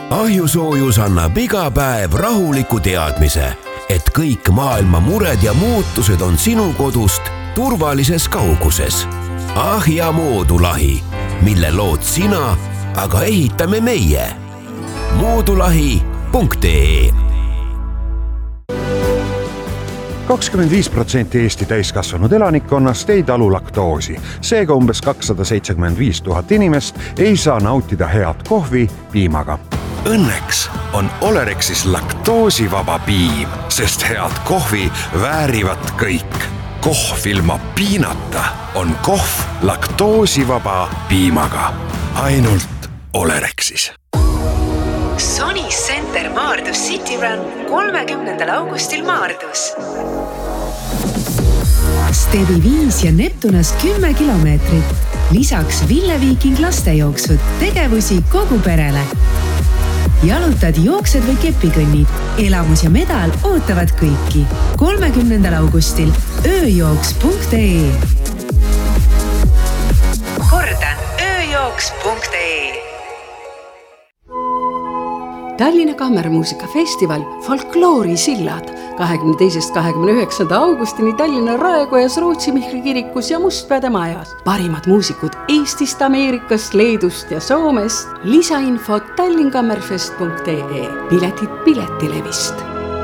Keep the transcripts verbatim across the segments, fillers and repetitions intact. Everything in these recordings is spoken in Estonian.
Ahjusoojus annab iga päev rahuliku teadmise, et kõik maailma mured ja muutused on sinu kodust turvalises kauguses. Ahja moodulahi, mille lood sina, aga ehitame meie. moodulahi punkt ee kakskümmend viis protsenti Eesti täiskasvanud elanikkonnast ei talu laktoosi. Seega umbes kakssada seitsekümmend viis tuhat inimest ei saa nautida head kohvi piimaga. Õnneks on Olerexis laktoosivaba piim, sest head kohvi väärivad kõik. Kohv ilma piinata on kohv laktoosivaba piimaga. Ainult Olerexis. Sony Center Maardus City Run kolmekümnendal augustil Maardus. Stevi viis ja Neptunas kümme kilomeetrit. Lisaks Ville Viiking lastejooksud, tegevusi kogu perele. Jalutad, jooksed või kepikõnnid. Elamus ja medal ootavad kõiki. kolmekümnendal augustil ööjooks punkt ee. Kordan, ööjooks punkt ee. Tallinna Kammermuusikafestival Folkloori sillad kahekümne teisest kahekümne üheksanda augustini Tallinna Raekojas, Rootsi Mihkli kirikus ja Mustpeade majas. Parimad muusikud Eestist, Ameerikast, Leedust ja Soomest. Lisainfot tallinkammerfest punkt ee. Piletid Piletilevist.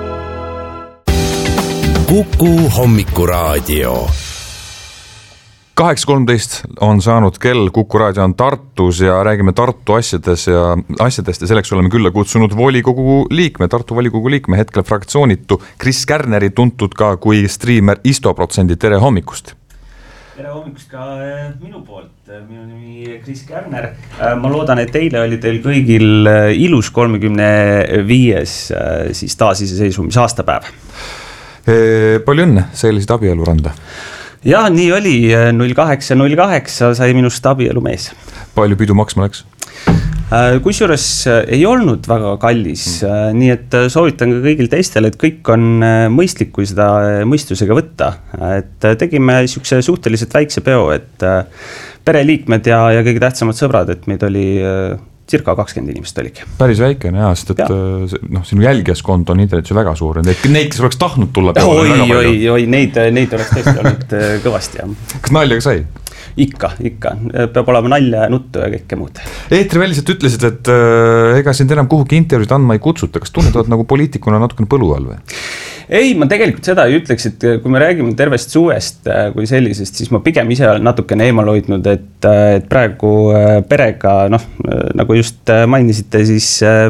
Kuku hommikuraadio. kaheksa kolmteist on saanud kell, Kuku raadio on Tartus ja räägime Tartu asjades ja asjadest ja selleks oleme külla kutsunud volikogu liikme, Tartu volikogu liikme, hetkel fraktsioonitu Kris Kärneri, tuntud ka kui striimer Isto Protsendi. Tere hommikust! Tere hommikust ka minu poolt, minu nimi Kris Kärner. Ma loodan, et eile oli teil kõigil ilus kolmekümne viies siis taasiseseisvumise aastapäev. Palju õnne, selliseid abieluranda. Ja, nii oli, null kaheksa null kaheksa sai minust abielu mees. Palju pidu maksma läks? Kusjuures ei olnud väga kallis, mm. nii et soovitan ka kõigil teistel, et kõik on mõistlik, kui seda mõistusega võtta. Et tegime niisuguse suhteliselt väikse peo, et pereliikmed ja, ja kõige tähtsamad sõbrad, et meid oli circa kakskümmend inimest oligi. Päris väikene, jah, sest et ja. No, sinu jälgijaskond on internetis väga suur. Neid, kes oleks tahtnud tulla peole oi, väga palju. Oi, oi, neid, neid oleks tõesti olnud kõvasti. Ja. Kas naljaga sai? Ikka, ikka. Peab olema nalja ja nuttu ja kõike muud. Eetri väliselt ütlesid, et äh, ega sind enam kuhugi intervjuud andma ei kutsuta. Kas tunnetavad nagu poliitikuna natukene põlu all või? Ei, ma tegelikult seda ei ütleks, et kui me räägime tervest suvest kui sellisest, siis ma pigem ise olen natukene eemal hoidnud, et, et praegu perega, noh, nagu just mainisite, siis